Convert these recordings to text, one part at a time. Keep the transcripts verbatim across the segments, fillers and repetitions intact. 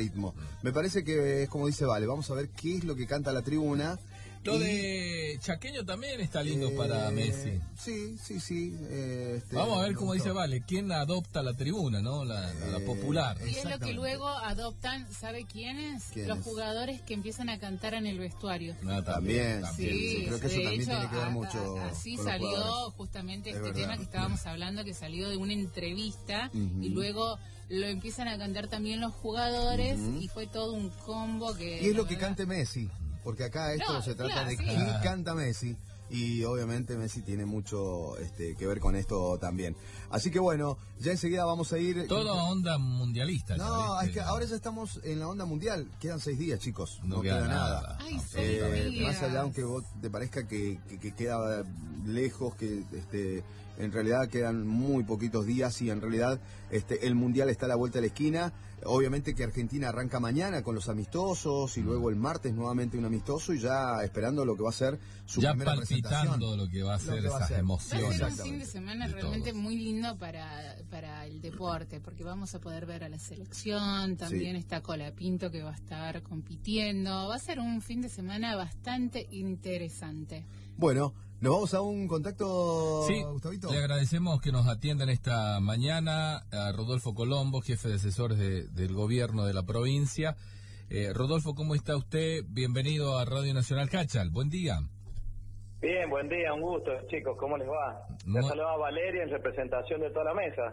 ritmo. Me parece que es como dice Vale, vamos a ver qué es lo que canta la tribuna. Lo y, de Chaqueño también está lindo eh, para Messi. Sí, sí, sí. Eh, este, Vamos a ver cómo dice Vale, ¿quién adopta la tribuna, no? La, eh, la popular. Y es lo que luego adoptan, ¿sabe quiénes? ¿Quién Los es? Jugadores que empiezan a cantar en el vestuario. Ah, también, también. Sí, sí, creo que eso también hecho, tiene que ver a, mucho. A, así con salió los justamente es este verdad. tema que estábamos hablando, que salió de una entrevista uh-huh. y luego lo empiezan a cantar también los jugadores uh-huh. y fue todo un combo que... Y es lo que cante Messi. Porque acá esto no, se trata claro, de sí. quién canta Messi. Y obviamente Messi tiene mucho este, que ver con esto también. Así que bueno, ya enseguida vamos a ir... Toda onda mundialista. No, ya, es que ahora ya estamos en la onda mundial. Quedan seis días, chicos. No, no queda, queda nada. nada. Ay, eh, días. Más allá, aunque vos te parezca que, que, que queda lejos, que este, en realidad quedan muy poquitos días y en realidad este, el mundial está a la vuelta de la esquina. Obviamente que Argentina arranca mañana con los amistosos y luego el martes nuevamente un amistoso y ya esperando lo que va a ser su ya primera presentación. Ya palpitando lo que va a ser esas ser. emociones. Va a ser un fin de semana de realmente todos. muy lindo para, para el deporte, porque vamos a poder ver a la selección, también sí. está Colapinto que va a estar compitiendo. Va a ser un fin de semana bastante interesante. Bueno, nos vamos a un contacto, sí, Gustavito. Le agradecemos que nos atiendan esta mañana a Rodolfo Colombo, jefe de asesores de, del gobierno de la provincia. Eh, Rodolfo, ¿cómo está usted? Bienvenido a Radio Nacional Cachal. Buen día. Bien, buen día, un gusto, chicos, ¿cómo les va? No. Les saluda a Valeria en representación de toda la mesa.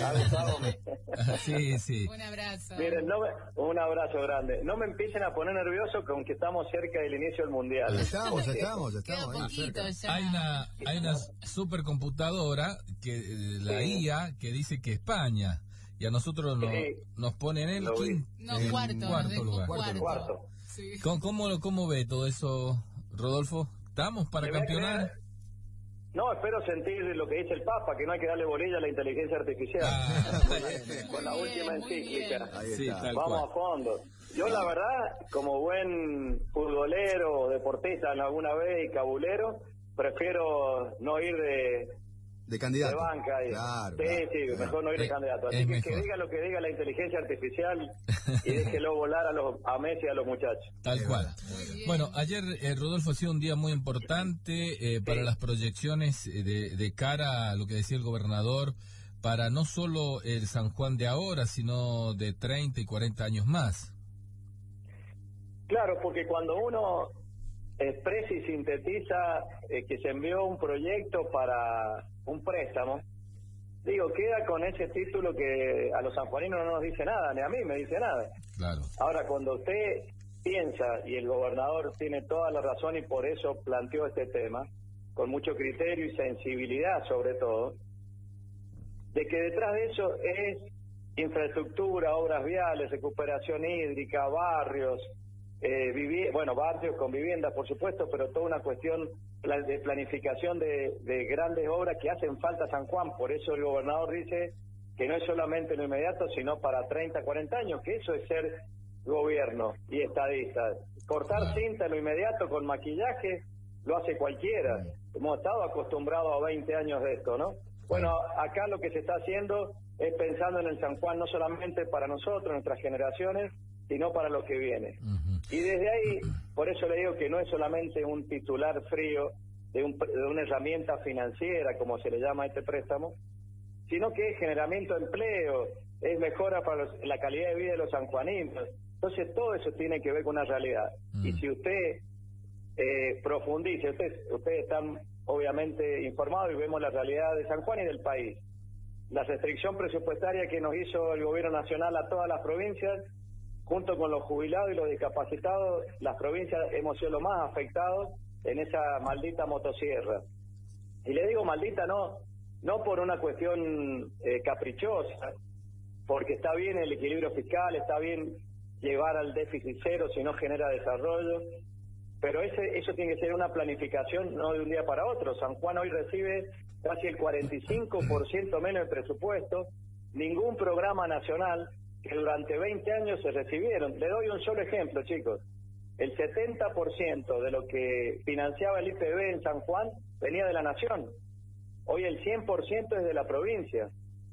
Eh. sí, sí. Un abrazo. Miren, no me, un abrazo grande. No me empiecen a poner nervioso con que estamos cerca del inicio del Mundial. Ya estamos, ya estamos, ya Queda estamos. poquito, Ahí, ya. Hay una, hay una supercomputadora, que la Sí. I A, que dice que España, y a nosotros lo, Sí. nos pone en el Lo vi. quinto, No, en cuarto, cuarto nos dejó lugar. cuarto. Cuarto. Sí. ¿Cómo, cómo, cómo ve todo eso, Rodolfo? ¿Estamos para ¿Le voy a campeonar? creer? No, espero sentir lo que dice el Papa, que no hay que darle bolilla a la inteligencia artificial. Ah, Con la Muy última bien, muy encíclica. Ahí sí, está. tal Vamos cual. a fondo. Yo la verdad, como buen futbolero, deportista en alguna vez y cabulero, prefiero no ir de, De candidato. de banca. Y, Claro, sí, claro, sí, claro. mejor no ir de Es- candidato. Así es que mejor. que diga lo que diga la inteligencia artificial y déjelo volar a, los, a Messi y a los muchachos. Tal Es cual. verdad. Muy bien. Bueno, ayer, eh, Rodolfo, ha sido un día muy importante eh, para Sí. las proyecciones eh, de, de cara a lo que decía el gobernador, para no solo el San Juan de ahora, sino de treinta y cuarenta años más. Claro, porque cuando uno expresa y sintetiza eh, que se envió un proyecto para un préstamo, digo, queda con ese título que a los sanjuaninos no nos dice nada, ni a mí me dice nada. Claro. Ahora, cuando usted piensa, y el gobernador tiene toda la razón y por eso planteó este tema, con mucho criterio y sensibilidad sobre todo, de que detrás de eso es infraestructura, obras viales, recuperación hídrica, barrios, eh, vivi- bueno, barrios con viviendas, por supuesto, pero toda una cuestión pla- de planificación de, de grandes obras que hacen falta a San Juan. Por eso el gobernador dice que no es solamente en lo inmediato, sino para treinta, cuarenta años, que eso es ser gobierno y estadista. Cortar cinta en lo inmediato con maquillaje lo hace cualquiera. Hemos estado acostumbrados a veinte años de esto, ¿no? Bueno, acá lo que se está haciendo es pensando en el San Juan no solamente para nosotros, nuestras generaciones, sino para lo que viene. Ujú. Y desde ahí, por eso le digo que no es solamente un titular frío de, un, de una herramienta financiera, como se le llama a este préstamo, sino que es generamiento de empleo, es mejora para los, la calidad de vida de los sanjuaninos. Entonces todo eso tiene que ver con una realidad. Mm. Y si usted eh, profundice, usted, ustedes están obviamente informados y vemos la realidad de San Juan y del país. La restricción presupuestaria que nos hizo el gobierno nacional a todas las provincias, junto con los jubilados y los discapacitados, las provincias hemos sido los más afectados en esa maldita motosierra. Y le digo maldita no no por una cuestión eh, caprichosa, porque está bien el equilibrio fiscal, está bien llevar al déficit cero si no genera desarrollo, pero ese eso tiene que ser una planificación no de un día para otro. San Juan hoy recibe casi el cuarenta y cinco por ciento menos de presupuesto, ningún programa nacional que durante veinte años se recibieron. Le doy un solo ejemplo, chicos. El setenta por ciento de lo que financiaba el I P B en San Juan venía de la nación. Hoy el cien por ciento es de la provincia. Mm.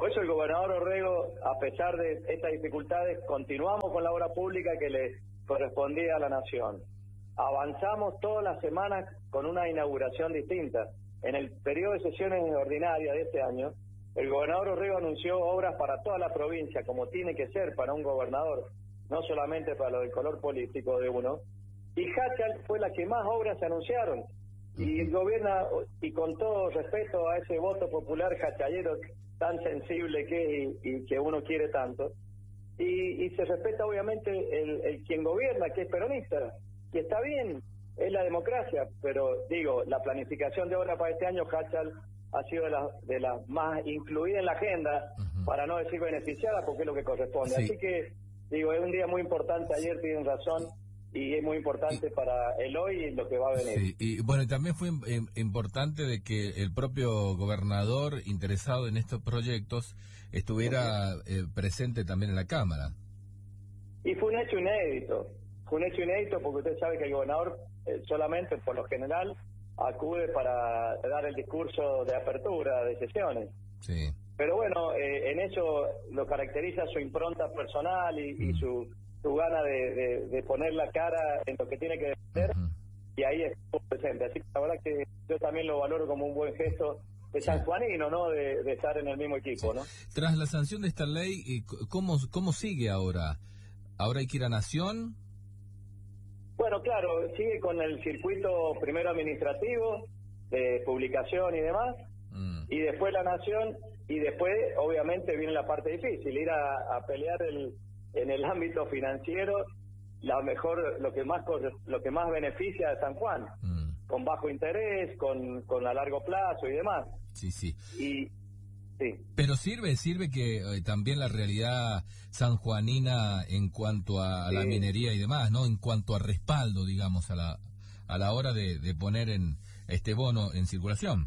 Por eso el gobernador Orrego, a pesar de estas dificultades, continuamos con la obra pública que le correspondía a la Nación. Avanzamos todas las semanas con una inauguración distinta. En el periodo de sesiones ordinarias de este año, el gobernador Orrego anunció obras para toda la provincia, como tiene que ser para un gobernador, no solamente para lo del color político de uno. Y Hachal fue la que más obras se anunciaron. Y el gobierno, y con todo respeto a ese voto popular hachalero tan sensible que es y, y que uno quiere tanto, y, y se respeta obviamente el, el quien gobierna, que es peronista, y está bien, es la democracia, pero digo, la planificación de obra para este año, Hachal ha sido de las de las más incluida en la agenda, uh-huh. para no decir beneficiada, porque es lo que corresponde. Sí. Así que, digo, es un día muy importante, ayer tienen razón, y es muy importante y, para el hoy y lo que va a venir. Sí, y bueno, también fue eh, importante de que el propio gobernador interesado en estos proyectos estuviera eh, presente también en la Cámara. Y fue un hecho inédito, fue un hecho inédito porque usted sabe que el gobernador eh, solamente, por lo general, acude para dar el discurso de apertura de sesiones. Sí. Pero bueno, eh, en eso lo caracteriza su impronta personal y, mm. y su... su gana de, de, de poner la cara en lo que tiene que defender, uh-huh. y ahí estuvo presente. Así que la verdad que yo también lo valoro como un buen gesto de sí. sanjuanino, ¿no? De, de estar en el mismo equipo, sí. ¿no? Tras la sanción de esta ley, ¿cómo, cómo sigue ahora? ¿Ahora hay que ir a Nación? Bueno, claro, sigue con el circuito primero administrativo, de publicación y demás, mm. y después la Nación, y después, obviamente, viene la parte difícil, ir a, a pelear el... en el ámbito financiero, la mejor, lo que más lo que más beneficia a San Juan, mm. con bajo interés, con, con a largo plazo y demás. Sí, sí. Y sí. Pero sirve, sirve que eh, también la realidad sanjuanina en cuanto a, a sí. la minería y demás, ¿no? En cuanto a respaldo, digamos, a la a la hora de, de poner en este bono en circulación.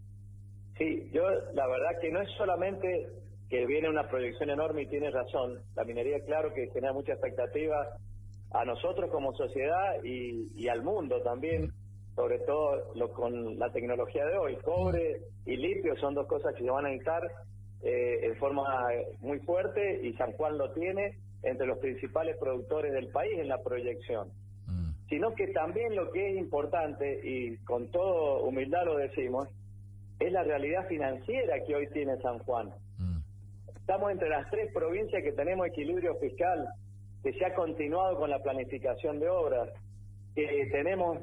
Sí, yo la verdad que no es solamente que viene una proyección enorme y tiene razón. La minería, claro que genera mucha expectativa a nosotros como sociedad y, y al mundo también, sobre todo lo, con la tecnología de hoy. Cobre y litio son dos cosas que se van a necesitar eh, en forma muy fuerte, y San Juan lo tiene entre los principales productores del país en la proyección. Mm. Sino que también lo que es importante, y con toda humildad lo decimos, es la realidad financiera que hoy tiene San Juan. Estamos entre las tres provincias que tenemos equilibrio fiscal, que se ha continuado con la planificación de obras, que tenemos,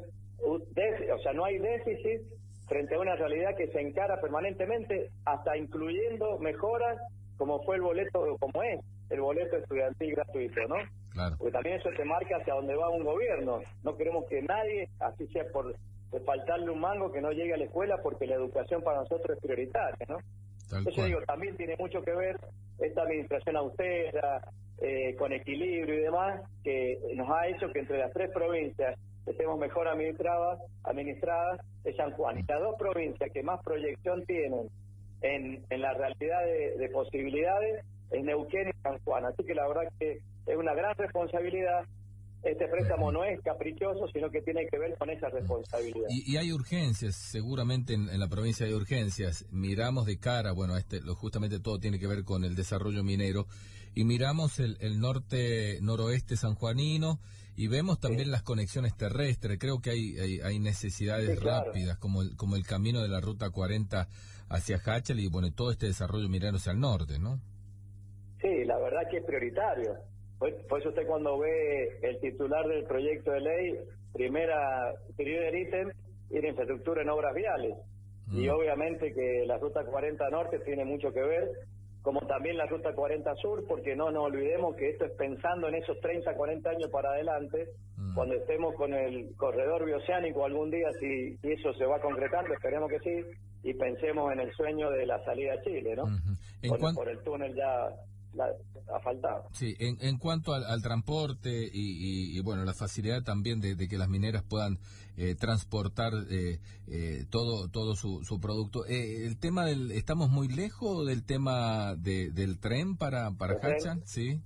o sea, no hay déficit frente a una realidad que se encara permanentemente, hasta incluyendo mejoras como fue el boleto, como es el boleto estudiantil gratuito, ¿no? Claro. Porque también eso te marca hacia dónde va un gobierno. No queremos que nadie, así sea por, por faltarle un mango, que no llegue a la escuela, porque la educación para nosotros es prioritaria, ¿no? Entonces digo, también tiene mucho que ver esta administración austera, eh, con equilibrio y demás, que nos ha hecho que entre las tres provincias que estemos mejor administradas, administradas es San Juan. Y las dos provincias que más proyección tienen en, en la realidad de, de posibilidades es Neuquén y San Juan. Así que la verdad que es una gran responsabilidad. Este préstamo no es caprichoso, sino que tiene que ver con esa responsabilidad. Y, y hay urgencias, seguramente en, en la provincia hay urgencias. Miramos de cara, bueno, este, lo, justamente todo tiene que ver con el desarrollo minero, y miramos el, el norte, noroeste sanjuanino, y vemos también sí. las conexiones terrestres. Creo que hay, hay, hay necesidades sí, claro. rápidas, como el, como el camino de la Ruta cuarenta hacia Hachal, y bueno, todo este desarrollo minero hacia el norte, ¿no? Sí, la verdad que es prioritario. Por eso usted, cuando ve el titular del proyecto de ley, primera primer ítem, ir infraestructura en obras viales. Mm. Y obviamente que la Ruta cuarenta Norte tiene mucho que ver, como también la Ruta cuarenta Sur, porque no nos olvidemos que esto es pensando en esos treinta, cuarenta años para adelante, mm. cuando estemos con el corredor bioceánico algún día, si, si eso se va concretando, esperemos que sí, y pensemos en el sueño de la salida a Chile, ¿no? Mm-hmm. Por, cuan... por el túnel ya... La, ha faltado. Sí, en, en cuanto al, al transporte y, y, y bueno, la facilidad también de, de que las mineras puedan eh, transportar eh, eh, todo todo su, su producto. Eh, el tema del, ¿estamos muy lejos del tema de, del tren para para Hachal? Sí.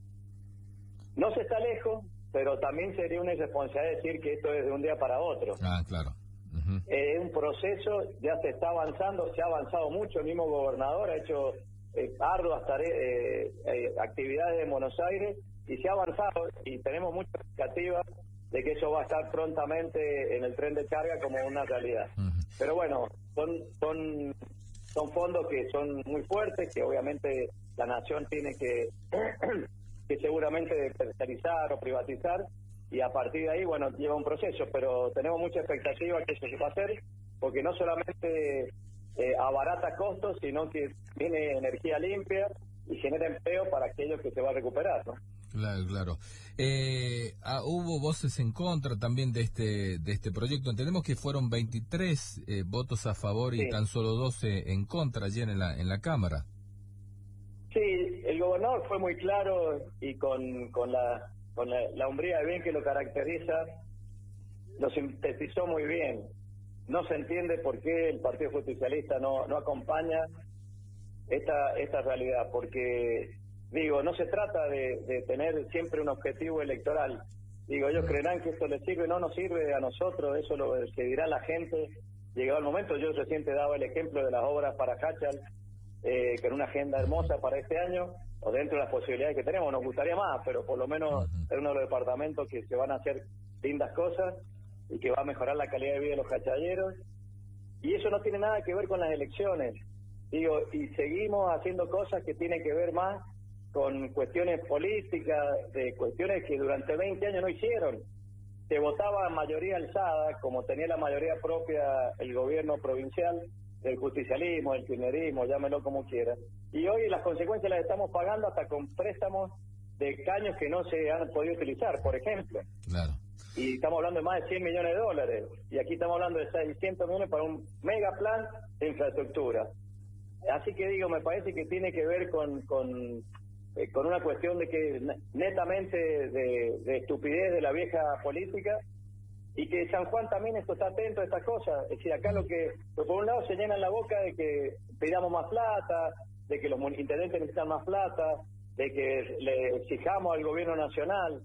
No se está lejos, pero también sería una irresponsabilidad decir que esto es de un día para otro. Ah, claro. Uh-huh. Es un proceso, ya se está avanzando, se ha avanzado mucho. El mismo gobernador ha hecho eh, arduas tareas, eh, eh, actividades en Buenos Aires, y se ha avanzado y tenemos mucha expectativa de que eso va a estar prontamente en el tren de carga como una realidad. Uh-huh. Pero bueno, son son son fondos que son muy fuertes, que obviamente la nación tiene que, que seguramente tercerizar o privatizar, y a partir de ahí, bueno, lleva un proceso, pero tenemos mucha expectativa que eso se va a hacer, porque no solamente eh, abarata costos, sino que tiene energía limpia y genera empleo para aquellos que se va a recuperar, ¿no? Claro, claro. Eh, ah, hubo voces en contra también de este de este proyecto. Entendemos que fueron veintitrés eh, votos a favor y sí. tan solo doce en contra ayer en la en la Cámara. Sí, el gobernador fue muy claro y con con la con la, la hombría de bien que lo caracteriza, lo sintetizó muy bien. No se entiende por qué el Partido Justicialista no no acompaña esta esta realidad, porque digo, no se trata de, de tener siempre un objetivo electoral. Digo, ellos creerán que esto les sirve, no nos sirve a nosotros, eso lo que dirá la gente. Llegado el momento, yo reciente daba el ejemplo de las obras para Hachal, eh, con una agenda hermosa para este año, o dentro de las posibilidades que tenemos. Nos gustaría más, pero por lo menos es uno de los departamentos que se van a hacer lindas cosas y que va a mejorar la calidad de vida de los hachalleros. Y eso no tiene nada que ver con las elecciones. Digo, y seguimos haciendo cosas que tienen que ver más con cuestiones políticas, de cuestiones que durante veinte años no hicieron. Se votaba a mayoría alzada, como tenía la mayoría propia el gobierno provincial, del justicialismo, del kirchnerismo, llámelo como quiera. Y hoy las consecuencias las estamos pagando hasta con préstamos de caños que no se han podido utilizar, por ejemplo. Claro. Y estamos hablando de más de cien millones de dólares. Y aquí estamos hablando de seiscientos millones para un mega plan de infraestructura. Así que digo, me parece que tiene que ver con... con Eh, con una cuestión de que netamente de, de estupidez de la vieja política, y que San Juan también esto está atento a estas cosas. Es decir, acá lo que, pues por un lado se llenan la boca de que pidamos más plata, de que los intendentes necesitan más plata, de que le exijamos al gobierno nacional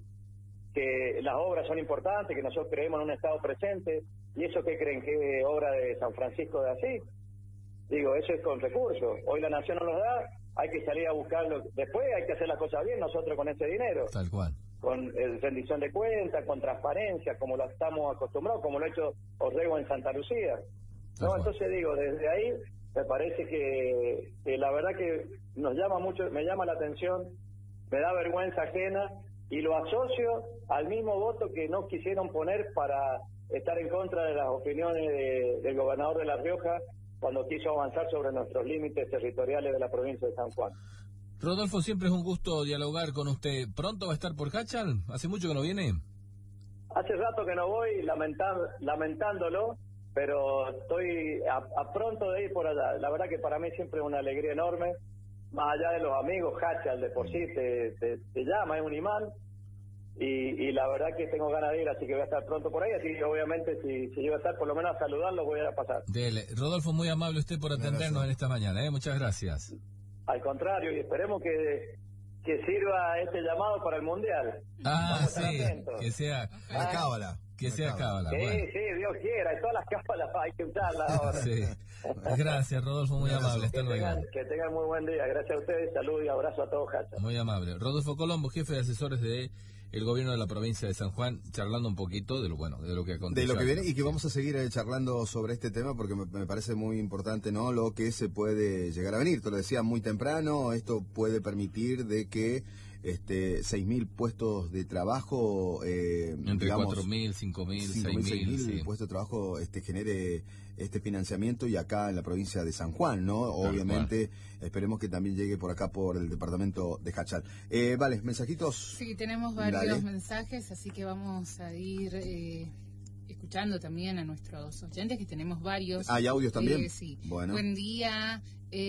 que las obras son importantes, que nosotros creemos en un Estado presente. ¿Y eso qué creen? ¿Que es obra de San Francisco de Asís? Digo, eso es con recursos. Hoy la nación no los da, hay que salir a buscarlo. Después hay que hacer las cosas bien nosotros con ese dinero. Tal cual. Con eh, rendición de cuentas, con transparencia, como lo estamos acostumbrados, como lo ha hecho Orrego en Santa Lucía. Tal No, cual. entonces digo, desde ahí me parece que, que la verdad que nos llama mucho, me llama la atención, me da vergüenza ajena, y lo asocio al mismo voto que no quisieron poner para estar en contra de las opiniones de, del gobernador de La Rioja cuando quiso avanzar sobre nuestros límites territoriales de la provincia de San Juan. Rodolfo, siempre es un gusto dialogar con usted. ¿Pronto va a estar por Hachal? ¿Hace mucho que no viene? Hace rato que no voy, lamentar, lamentándolo, pero estoy a, a pronto de ir por allá. La verdad que para mí siempre es una alegría enorme, más allá de los amigos. Hachal de por sí te, te, te llama, es un imán, y, y la verdad que tengo ganas de ir, así que voy a estar pronto por ahí, así que obviamente si, si yo voy a estar por lo menos a saludarlo, voy a pasar. Dele. Rodolfo, muy amable usted por atendernos en esta mañana, ¿eh? Muchas gracias. Al contrario, y esperemos que, que sirva este llamado para el Mundial. Ah, Vamos a estar sí, atentos. que sea... La cábala. Que La sea cábala. Sí, Bueno. sí, Dios quiera, y todas las cábalas hay que usarlas ahora. Sí. Gracias, Rodolfo, muy amable. Hasta Que luego. tengan, que tengan muy buen día. Gracias a ustedes, salud y abrazo a todos, Hachal. Muy amable. Rodolfo Colombo, jefe de asesores de el gobierno de la provincia de San Juan, charlando un poquito de lo bueno, de lo que acontece. De lo que viene, y que vamos a seguir eh, charlando sobre este tema porque me, me parece muy importante, ¿no? Lo que se puede llegar a venir. Te lo decía muy temprano, esto puede permitir de que este seis mil puestos de trabajo, eh, entre digamos, cuatro mil, cinco mil, seis mil, sí. puestos de trabajo este genere este financiamiento, y acá en la provincia de San Juan, ¿no? Tal Obviamente, cual. Esperemos que también llegue por acá por el departamento de Hachal. Eh, vale, mensajitos. Sí, tenemos varios Dale. mensajes, así que vamos a ir eh, escuchando también a nuestros oyentes, que tenemos varios. ¿Hay audios también? Eh, sí. Bueno. Buen día,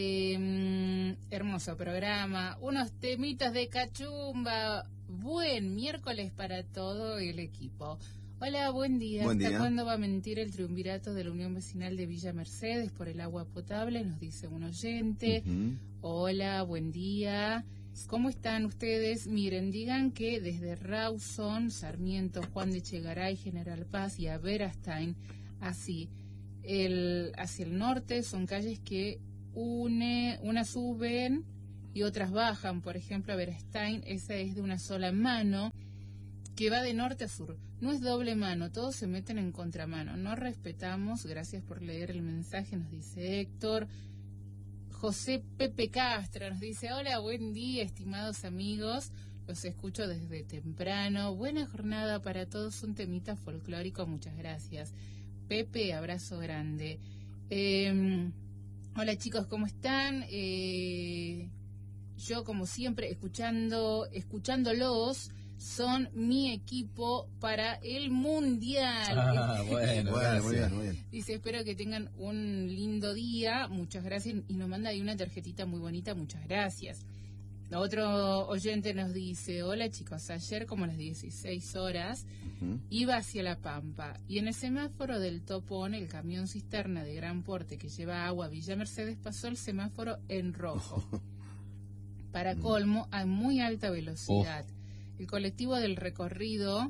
eh, hermoso programa, unos temitas de cachumba, buen miércoles para todo el equipo. Hola, buen día. Buen ¿Hasta día. cuándo va a mentir el triunvirato de la Unión Vecinal de Villa Mercedes por el agua potable? Nos dice un oyente. Ujú. Hola, buen día. ¿Cómo están ustedes? Miren, digan que desde Rawson, Sarmiento, Juan de Chegaray, General Paz y Aberastain, así, el, hacia el norte, son calles que une, una suben y otras bajan. Por ejemplo, a Berestein, esa es de una sola mano, que va de norte a sur. No es doble mano, todos se meten en contramano. No respetamos. Gracias por leer el mensaje, nos dice Héctor. José Pepe Castro nos dice: hola, buen día, estimados amigos. Los escucho desde temprano. Buena jornada para todos, un temita folclórico. Muchas gracias. Pepe, abrazo grande. Eh, hola chicos, ¿cómo están? Eh, yo, como siempre, escuchando, escuchándolos, son mi equipo para el Mundial. Ah, bueno, bueno, muy bien, muy bien. Dice, espero que tengan un lindo día. Muchas gracias. Y nos manda ahí una tarjetita muy bonita. Muchas gracias. Otro oyente nos dice: hola chicos, ayer como a las dieciséis horas uh-huh. iba hacia La Pampa y en el semáforo del Topón el camión cisterna de gran porte que lleva agua a Villa Mercedes pasó el semáforo en rojo. Para colmo, a muy alta velocidad. Oh. El colectivo del recorrido,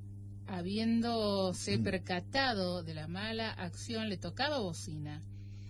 habiéndose uh-huh. percatado de la mala acción, le tocaba bocina.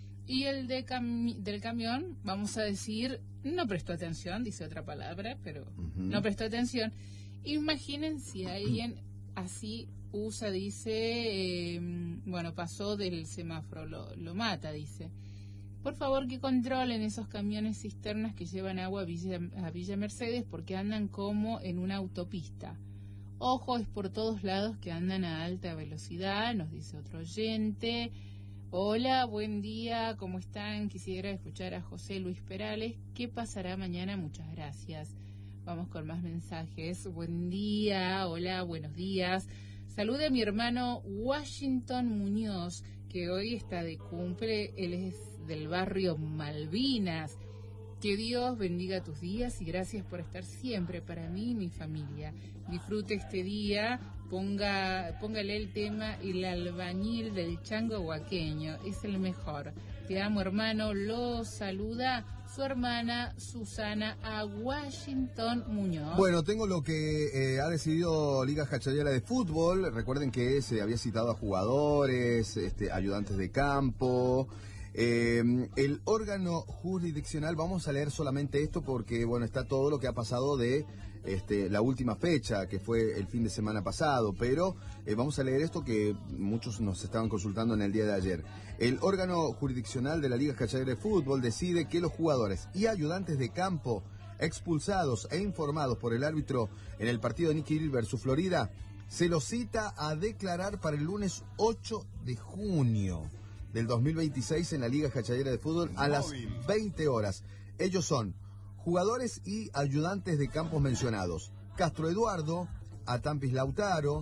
Y el de cami- del camión, vamos a decir, no prestó atención, dice otra palabra, pero uh-huh. no prestó atención. Imaginen si alguien así usa, dice, eh, bueno, pasó del semáforo, lo, lo mata, dice. Por favor, que controlen esos camiones cisternas que llevan agua a Villa, a Villa Mercedes, porque andan como en una autopista. Ojo, es por todos lados que andan a alta velocidad, nos dice otro oyente. Hola, buen día, ¿cómo están? Quisiera escuchar a José Luis Perales. ¿Qué pasará mañana? Muchas gracias. Vamos con más mensajes. Buen día, hola, buenos días. Salude a mi hermano Washington Muñoz, que hoy está de cumple. Él es del barrio Malvinas. Que Dios bendiga tus días y gracias por estar siempre para mí y mi familia. Disfrute este día, ponga, póngale el tema El albañil del chango huaqueño, es el mejor. Te amo, hermano, lo saluda su hermana Susana a Washington Muñoz. Bueno, tengo lo que eh, ha decidido Liga Cachalera de Fútbol. Recuerden que se había citado a jugadores, este, ayudantes de campo. Eh, el órgano jurisdiccional, vamos a leer solamente esto porque, bueno, está todo lo que ha pasado de este, la última fecha, que fue el fin de semana pasado, pero eh, vamos a leer esto que muchos nos estaban consultando en el día de ayer. El órgano jurisdiccional de la Liga Cachalera de Fútbol decide que los jugadores y ayudantes de campo expulsados e informados por el árbitro en el partido de Niquiril versus Florida se los cita a declarar para el lunes ocho de junio del dos mil veintiséis en la Liga Cachalera de Fútbol a las veinte horas. Ellos son jugadores y ayudantes de campos mencionados: Castro Eduardo, Atampis Lautaro,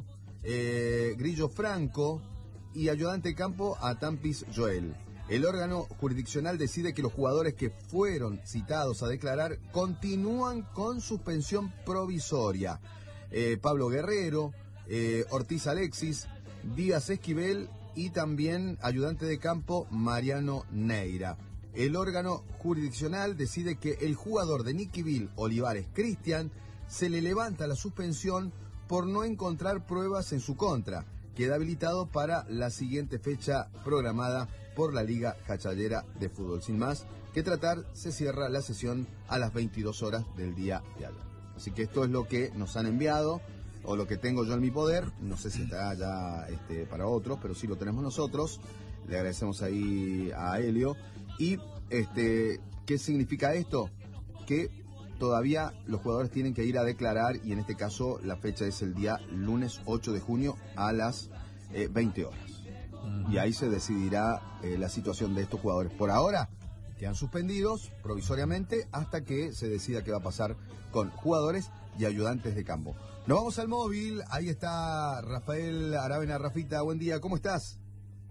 eh, Grillo Franco y ayudante de campo Atampis Joel. El órgano jurisdiccional decide que los jugadores que fueron citados a declarar continúan con suspensión provisoria. Eh, Pablo Guerrero, eh, Ortiz Alexis, Díaz Esquivel y también ayudante de campo Mariano Neira. El órgano jurisdiccional decide que el jugador de Niquiville, Olivares Cristian, se le levanta la suspensión por no encontrar pruebas en su contra. Queda habilitado para la siguiente fecha programada por la Liga Cachalera de Fútbol. Sin más que tratar, se cierra la sesión a las veintidós horas del día de ayer. Así que esto es lo que nos han enviado, o lo que tengo yo en mi poder. No sé si está ya este, para otros, pero sí lo tenemos nosotros. Le agradecemos ahí a Helio. Y este, ¿qué significa esto? Que todavía los jugadores tienen que ir a declarar, y en este caso la fecha es el día lunes ocho de junio a las eh, veinte horas. Uh-huh. Y ahí se decidirá eh, la situación de estos jugadores. Por ahora quedan suspendidos provisoriamente hasta que se decida qué va a pasar con jugadores y ayudantes de campo. Nos vamos al móvil, ahí está Rafael Aravena. Rafita, buen día, ¿cómo estás?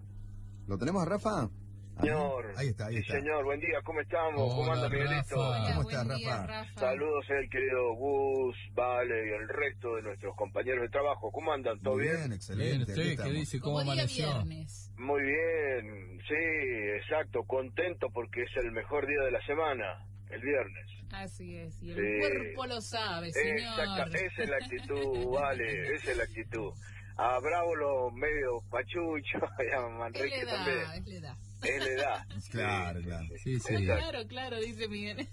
¿Lo tenemos a Rafa? Señor, ahí está, ahí sí, está. señor, buen día, ¿cómo estamos? Hola, ¿Cómo anda, Miguelito? Hola, ¿Cómo estás, buen día, Rafa? Rafa? Saludos al querido Gus, Vale y el resto de nuestros compañeros de trabajo. ¿Cómo andan? ¿Todo Muy bien? bien, Bien, excelente. aquí usted, ¿qué estamos. dice? ¿Cómo Como día amaneció? viernes. Muy bien, sí, exacto, contento porque es el mejor día de la semana, el viernes. Así es, y el Sí. cuerpo lo sabe, señor. Exacto, esa es la actitud, Vale, esa es la actitud. A Bravo lo medio pachucho, y a Es Manrique la edad, también. es la edad. Es la edad. Claro, claro. Sí, sí. Claro, claro, dice Miguel.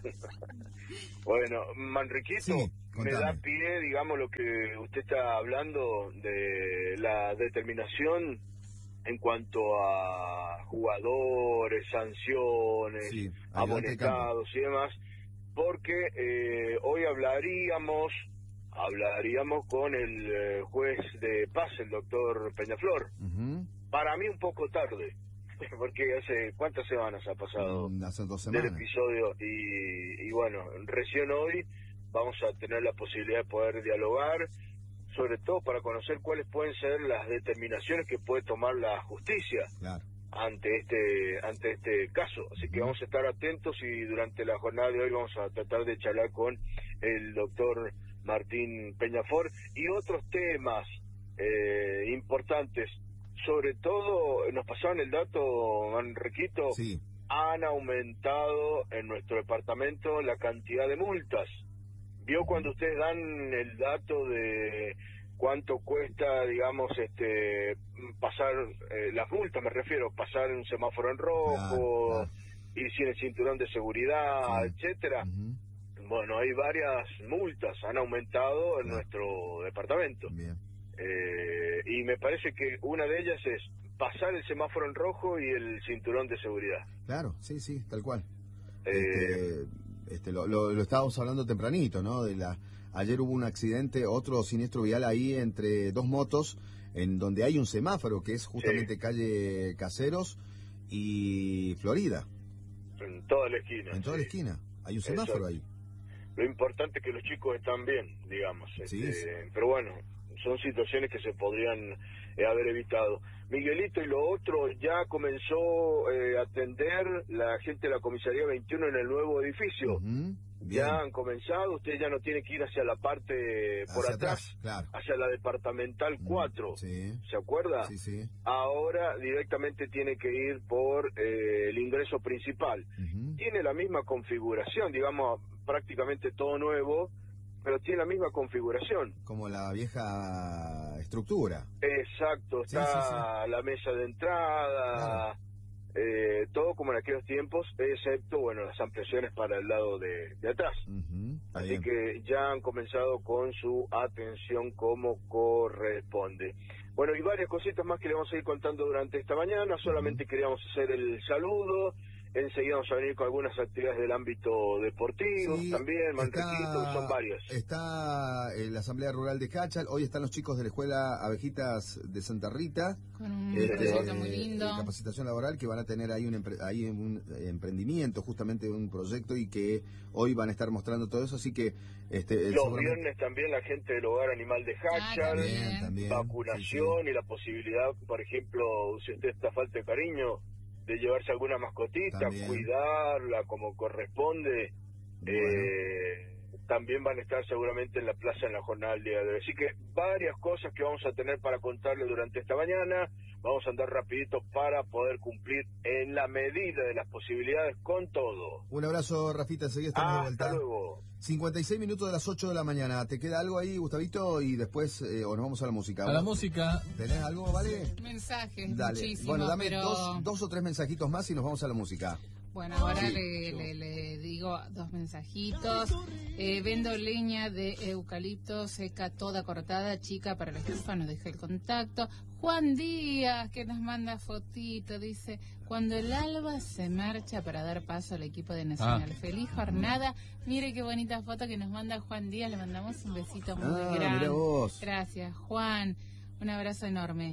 Bueno, Manriquito, Sí, me contame. da pie, digamos, lo que usted está hablando de la determinación en cuanto a jugadores, sanciones, Sí, ayudante de campo. amonestados y demás, porque eh, hoy hablaríamos, hablaríamos con el eh, juez de paz, el doctor Peñaflor. Ujú. Para mí un poco tarde, porque hace cuántas semanas ha pasado Mm, Hace dos del semanas. episodio y, y bueno, recién hoy vamos a tener la posibilidad de poder dialogar, sobre todo para conocer cuáles pueden ser las determinaciones que puede tomar la justicia Claro. ante este ante este caso. Así que vamos a estar atentos y durante la jornada de hoy vamos a tratar de charlar con el doctor Martín Peñafort y otros temas eh, importantes. Sobre todo, nos pasaron el dato, Manriquito, Sí. han aumentado en nuestro departamento la cantidad de multas. ¿Vio cuando ustedes dan el dato de cuánto cuesta, digamos, este pasar eh, las multas, me refiero, pasar un semáforo en rojo, Claro, claro. ir sin el cinturón de seguridad, Sí. etcétera? Ujú. Bueno, hay varias multas, han aumentado en Claro. nuestro departamento. Bien. Eh, y me parece que una de ellas es pasar el semáforo en rojo y el cinturón de seguridad. Claro, sí, sí, tal cual. Eh, Este, este, lo, lo, lo estábamos hablando tempranito, ¿no? De la, ayer hubo un accidente, otro siniestro vial ahí entre dos motos, en donde hay un semáforo, que es justamente Sí. calle Caseros y Florida, en toda la esquina. en toda la sí. esquina. Hay un semáforo ahí. Lo importante es que los chicos están bien, digamos. Sí, este, sí. Pero bueno, son situaciones que se podrían eh, haber evitado. Miguelito, y lo otro, ya comenzó eh, a atender la gente de la comisaría veintiuno en el nuevo edificio. Ujú, bien. Ya han comenzado, usted ya no tiene que ir hacia la parte por Hacia atrás, atrás, claro. hacia la departamental cuatro. Sí, ¿Se acuerda? sí, sí. Ahora directamente tiene que ir por eh, el ingreso principal. Ujú. Tiene la misma configuración, digamos, prácticamente todo nuevo, pero tiene la misma configuración. Como la vieja estructura. Exacto, Sí, está sí, la mesa de entrada, eh, todo como en aquellos tiempos, excepto, bueno, las ampliaciones para el lado de, de atrás. Ujú, está Así bien. que ya han comenzado con su atención como corresponde. Bueno, y varias cositas más que le vamos a ir contando durante esta mañana. Solamente queríamos hacer el saludo. Enseguida vamos a venir con algunas actividades del ámbito deportivo Sí, también, Manriquito, está- son varias. Está en la Asamblea Rural de Cachal. Hoy están los chicos de la Escuela Abejitas de Santa Rita. Con un Este, proyecto muy eh, lindo. de capacitación laboral, que van a tener ahí un, empre- ahí un emprendimiento, justamente un proyecto, y que hoy van a estar mostrando todo eso. Así que este, eh, Los seguramente- viernes también la gente del Hogar Animal de Ah, Hachal, También, también. vacunación Sí, y la posibilidad, por ejemplo, si usted está falta de cariño, de llevarse alguna mascotita, También. cuidarla como corresponde. Bueno. Eh, también van a estar seguramente en la plaza en la jornada del día de hoy. Así que varias cosas que vamos a tener para contarle durante esta mañana. Vamos a andar rapidito para poder cumplir en la medida de las posibilidades con todo. Un abrazo, Rafita. Enseguida estamos de Hasta vuelta. luego. cincuenta y seis minutos de las ocho de la mañana. ¿Te queda algo ahí, Gustavito? Y después, eh, o nos vamos a la música. A la música. ¿Tenés algo, vale? Mensajes, Dale. muchísimos, Bueno, dame pero... dos, dos o tres mensajitos más y nos vamos a la música. Bueno, ahora Sí. le, le- le digo dos mensajitos. Eh, vendo leña de eucalipto seca toda cortada, chica, para la estufa, nos deja el contacto. Juan Díaz, que nos manda fotito, dice, cuando el alba se marcha para dar paso al equipo de Nacional. Ah. Feliz jornada. Mire qué bonita foto que nos manda Juan Díaz, le mandamos un besito muy Ah, grande. mirá vos. Gracias, Juan. Un abrazo enorme.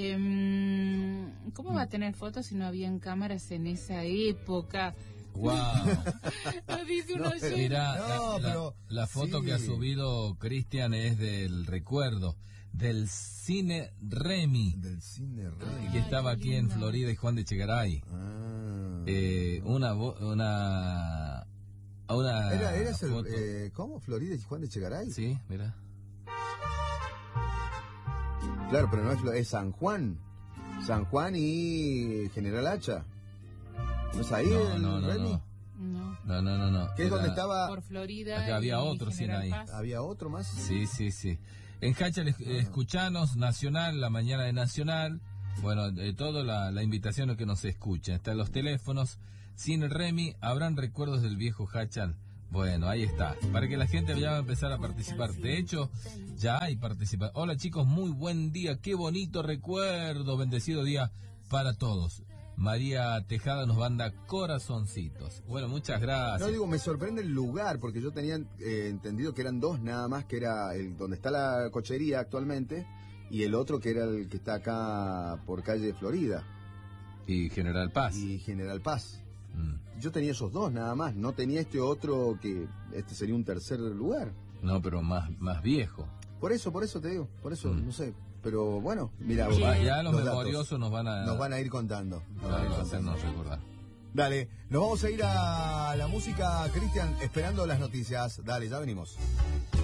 Em, ¿Cómo va a tener fotos si no habían cámaras en esa época? Wow. Nos dice un No, oyente. Mira, No, la, la- pero- la foto sí. que ha subido Cristian es del recuerdo del cine Remy, Del cine rey. que Ay, estaba qué aquí en lindo. Florida y Juan de Chegaray. Ah. Eh, una vo- una una ¿Era, eras el, foto. eh, ¿Cómo? ¿Florida y Juan de Chegaray? Sí, mira. Claro, pero no es, Flo- es San Juan. San Juan y General Hacha. ¿No es ahí No, el no, no, Remy? no. No, No, no, no, no. ¿Qué es Era- donde estaba? por Florida. Acá había y otro General Sinaí. Paz. ¿Había otro más? Sí, sí, sí. En Hachal, es- escuchanos Nacional, la mañana de Nacional. Bueno, eh, toda la, la invitación a que nos escuchen. Están los teléfonos. Sin el Remy, ¿habrán recuerdos del viejo Hachal? Bueno, ahí está. Para que la gente ya va a empezar a participar. De hecho, ya hay participación. Hola chicos, muy buen día. Qué bonito recuerdo. Bendecido día para todos. María Tejada nos manda corazoncitos. Bueno, muchas gracias. No, digo, me sorprende el lugar, porque yo tenía eh, entendido que eran dos nada más, que era el donde está la cochería actualmente, y el otro que era el que está acá por calle Florida. Y General Paz. Y General Paz. Mm. Yo tenía esos dos nada más, no tenía este otro que este sería un tercer lugar. No, pero más, más viejo. Por eso, por eso te digo, por eso, Mm. no sé. Pero bueno, mira, Va, ya los, los memoriosos datos nos van a... nos van a ir contando. Nos Claro, van a ir a contando. hacernos recordar. Dale, nos vamos a ir a la música, Cristian, esperando las noticias. Dale, ya venimos.